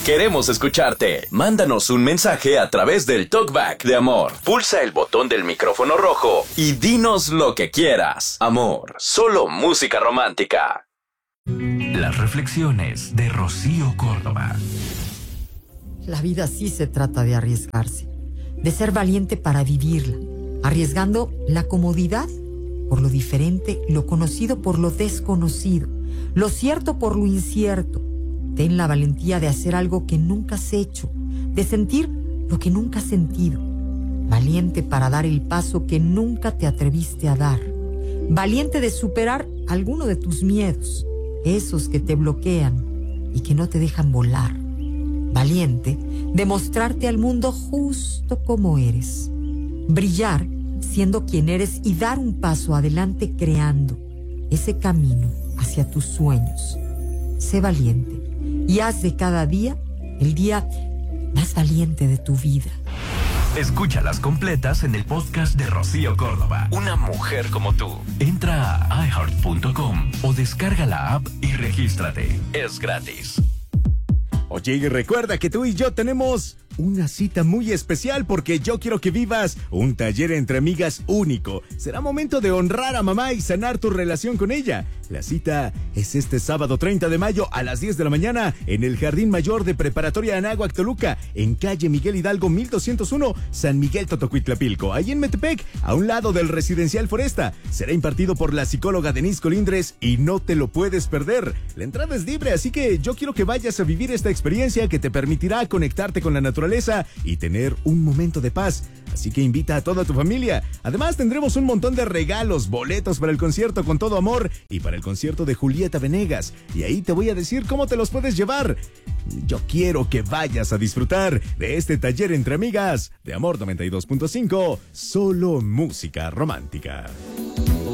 Queremos escucharte. Mándanos un mensaje a través del Talkback de Amor. Pulsa el botón del micrófono rojo y dinos lo que quieras. Amor, solo música romántica. Las reflexiones de Rocío Córdoba. La vida sí se trata de arriesgarse, de ser valiente para vivirla, arriesgando la comodidad por lo diferente, lo conocido por lo desconocido, lo cierto por lo incierto. Ten la valentía de hacer algo que nunca has hecho, de sentir lo que nunca has sentido. Valiente para dar el paso que nunca te atreviste a dar. Valiente de superar alguno de tus miedos, esos que te bloquean y que no te dejan volar. Valiente de mostrarte al mundo justo como eres. Brillar siendo quien eres y dar un paso adelante creando ese camino hacia tus sueños. Sé valiente y haz de cada día el día más valiente de tu vida. Escúchalas completas en el podcast de Rocío Córdoba. Una mujer como tú. Entra a iHeart.com o descarga la app y regístrate. Es gratis. Oye, y recuerda que tú y yo tenemos una cita muy especial porque yo quiero que vivas un taller entre amigas único. Será momento de honrar a mamá y sanar tu relación con ella. La cita es este sábado 30 de mayo a las 10 de la mañana en el Jardín Mayor de Preparatoria Anáhuac, Toluca, en calle Miguel Hidalgo 1201, San Miguel Totocuitlapilco, ahí en Metepec, a un lado del Residencial Foresta. Será impartido por la psicóloga Denise Colindres y no te lo puedes perder. La entrada es libre, así que yo quiero que vayas a vivir esta experiencia que te permitirá conectarte con la naturaleza y tener un momento de paz. Así que invita a toda tu familia. Además tendremos un montón de regalos, boletos para el concierto Con Todo Amor y para el concierto de Julieta Venegas. Y ahí te voy a decir cómo te los puedes llevar. Yo quiero que vayas a disfrutar de este taller entre amigas de Amor 92.5, solo música romántica.